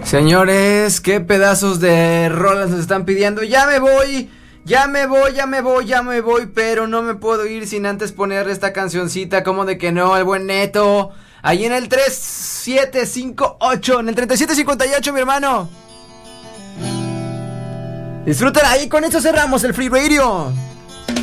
Señores, qué pedazos de rolas nos están pidiendo. Ya me voy, pero no me puedo ir sin antes poner esta cancioncita. Como de que no, el buen Neto. Ahí en el 3758, en el 3758, mi hermano. Disfrútala ahí, con esto cerramos el Free Radio.